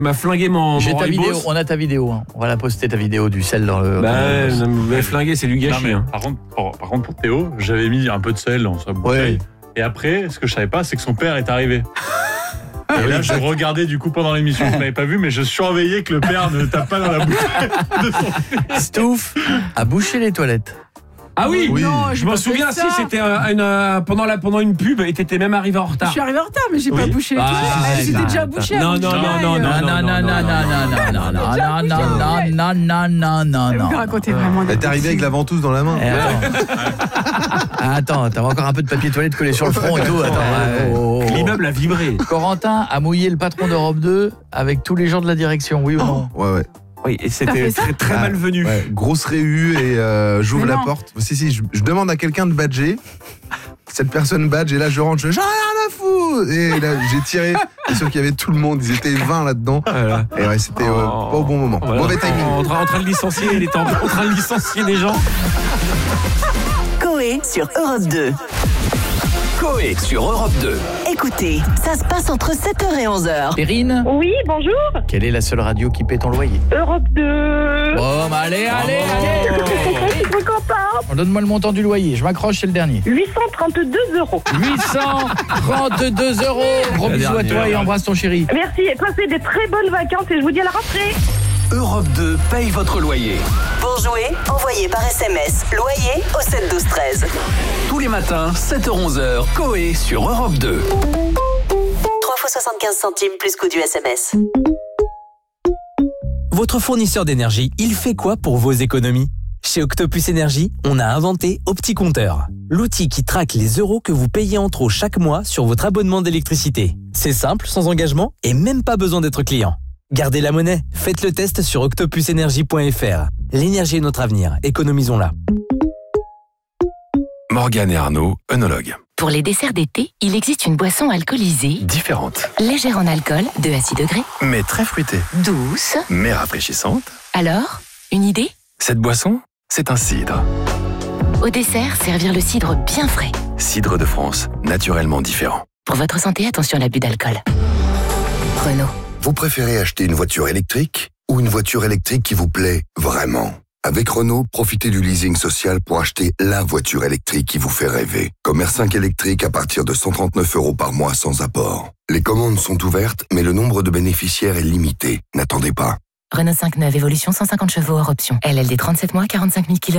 m'a flingué mon ta rooibos. vidéo, on a ta vidéo. Hein. On va la poster, ta vidéo du sel dans le... Mais flingué, c'est du gâchis. Par contre, pour Théo, j'avais mis un peu de sel dans sa bouteille. Et après, ce que je savais pas, c'est que son père est arrivé. Et là, je regardais du coup pendant l'émission, je n'avais pas vu, mais je surveillais que le père ne tape pas dans la bouteille de son fils. Stouff a bouché les toilettes. Ah oui, Non, je m'en souviens, si c'était pendant une pub et t'étais même arrivé en retard. Je suis arrivé en retard, mais j'ai pas bouché les toilettes. J'étais déjà bouché. Non. Non. Vous racontez vraiment des... T'es arrivé avec la ventouse dans la main. Attends, t'avais encore un peu de papier toilette collé sur le front et tout. L'immeuble a vibré. Corentin a mouillé le patron d'Europe 2 avec tous les gens de la direction, oui ou non? Ouais. Oui, et c'était très malvenu. Ouais, grosse réu et j'ouvre la porte. Si, je demande à quelqu'un de badger. Cette personne badge et là je rentre, j'en ai rien à foutre. Et là j'ai tiré. C'est sûr qu'il y avait tout le monde, ils étaient 20 là-dedans. Voilà. Et ouais, c'était pas au bon moment. Voilà. Mauvais timing. En train de licencier, il était en train de licencier des gens. Coé sur Europe 2. Coé sur Europe 2. Écoutez, ça se passe entre 7h et 11h. Perrine, Oui, bonjour. quelle est la seule radio qui paie ton loyer? Europe 2. Bon, bah allez. Je suis contente. Donne-moi le montant du loyer, je m'accroche, c'est le dernier. 832 €. 832 €. Gros bisous à toi et embrasse ton chéri. Merci et passez des très bonnes vacances et je vous dis à la rentrée. Europe 2 paye votre loyer. Pour jouer, envoyez par SMS loyer au 7 12 13. Tous les matins, 7h-11h, Coé sur Europe 2. 3 fois 75 centimes plus coût du SMS. Votre fournisseur d'énergie, il fait quoi pour vos économies? Chez Octopus Énergie, on a inventé OptiCompteur, l'outil qui traque les euros que vous payez en trop chaque mois sur votre abonnement d'électricité. C'est simple, sans engagement et même pas besoin d'être client. Gardez la monnaie, faites le test sur octopusenergie.fr. L'énergie est notre avenir, économisons-la. Morgane et Arnaud, œnologues. Pour les desserts d'été, il existe une boisson alcoolisée, Différentes, légère en alcool, 2 à 6 degrés, mais très fruitées, douce. mais rafraîchissantes. Alors, une idée? Cette boisson, c'est un cidre. Au dessert, servir le cidre bien frais. Cidre de France, naturellement différent. Pour votre santé, attention à l'abus d'alcool. Renault. Vous préférez acheter une voiture électrique ou une voiture électrique qui vous plaît vraiment? Avec Renault, profitez du leasing social pour acheter la voiture électrique qui vous fait rêver. Comme R5 électrique à partir de 139 € par mois sans apport. Les commandes sont ouvertes, mais le nombre de bénéficiaires est limité. N'attendez pas. Renault 5 neuve, évolution 150 chevaux hors option. LLD 37 mois, 45 000 km.